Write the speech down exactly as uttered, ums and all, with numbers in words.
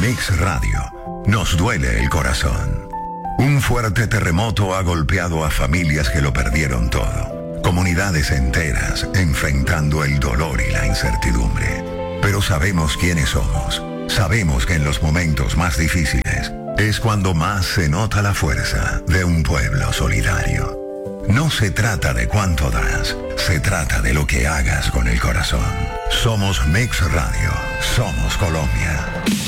Mix Radio, nos duele el corazón. Un fuerte terremoto ha golpeado a familias que lo perdieron todo. Comunidades enteras enfrentando el dolor y la incertidumbre. Pero sabemos quiénes somos. Sabemos que en los momentos más difíciles es cuando más se nota la fuerza de un pueblo solidario. No se trata de cuánto das, se trata de lo que hagas con el corazón. Somos Mix Radio, somos Colombia.